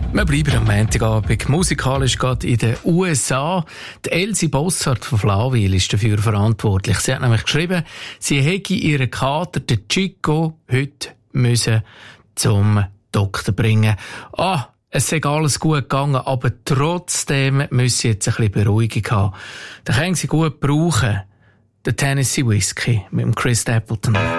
Wir bleiben am Montagabend. Musikalisch geht in den USA. Die Elsie Bossart von Flawil ist dafür verantwortlich. Sie hat nämlich geschrieben, sie hätte ihren Kater, den Chico, heute müssen zum Doktor bringen. Es sei alles gut gegangen, aber trotzdem müsse sie jetzt ein bisschen Beruhigung haben. Da können sie gut brauchen. Der Tennessee Whiskey mit dem Chris Stapleton.